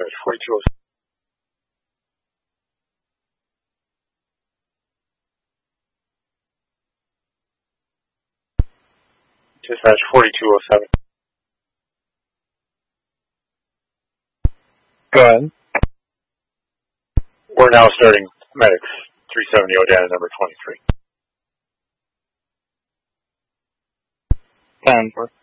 Dispatch 4207. Dispatch 4207. Go ahead. We're now starting medics 370 Odana number 23. 10-4.